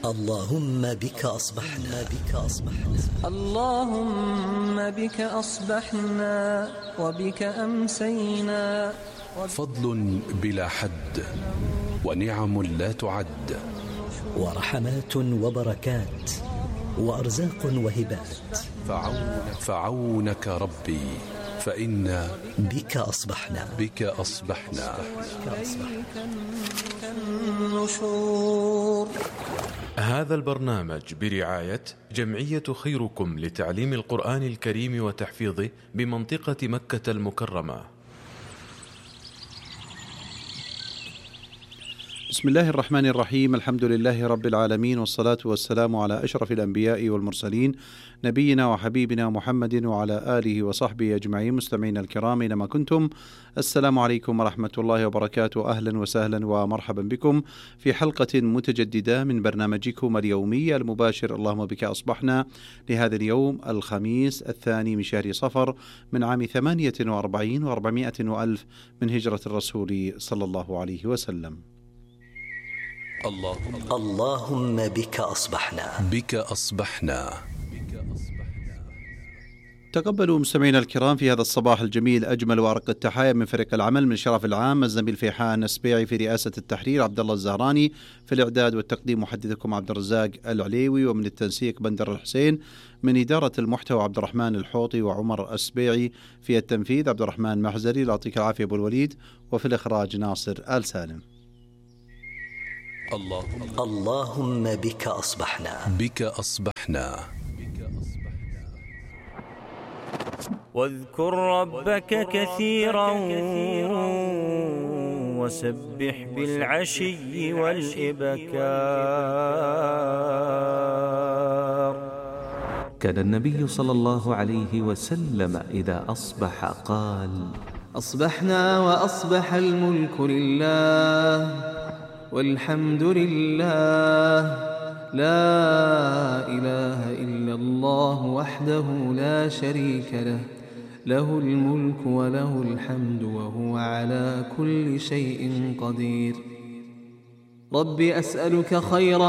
اللهم بك أصبحنا اللهم بك أصبحنا وبك أمسينا. فضل بلا حد ونعم لا تعد، ورحمات وبركات وأرزاق وهبات. فعونك ربي فإنا بك أصبحنا النشور. هذا البرنامج برعاية جمعية خيركم لتعليم القرآن الكريم وتحفيظه بمنطقة مكة المكرمة. بسم الله الرحمن الرحيم. الحمد لله رب العالمين، والصلاة والسلام على أشرف الأنبياء والمرسلين، نبينا وحبيبنا محمد وعلى آله وصحبه أجمعين. مستمعين الكرام أينما كنتم، السلام عليكم ورحمة الله وبركاته. أهلا وسهلا ومرحبا بكم في حلقة متجددة من برنامجكم اليومي المباشر اللهم بك أصبحنا، لهذا اليوم الخميس 2 من شهر صفر من عام 48 و400 وألف من هجرة الرسول صلى الله عليه وسلم. اللهم بك أصبحنا. تقبلوا مستمعينا الكرام في هذا الصباح الجميل أجمل وأرق التحايا من فريق العمل، من شرف العام الزميل فيحان السبيعي في رئاسة التحرير، عبد الله الزهراني في الإعداد والتقديم، محدثكم عبد الرزاق العليوي، ومن التنسيق بندر الحسين، من إدارة المحتوى عبد الرحمن الحوطي وعمر السبيعي، في التنفيذ عبد الرحمن محزري، لا يعطيك العافية أبو الوليد، وفي الإخراج ناصر آل سالم. اللهم بك أصبحنا. واذكر ربك كثيرا وسبح بالعشي والإبكار. كان النبي صلى الله عليه وسلم إذا أصبح قال: أصبحنا وأصبح الملك لله والحمد لله، لا إله إلا الله وحده لا شريك له، له الملك وله الحمد وهو على كل شيء قدير. رب أسألك خير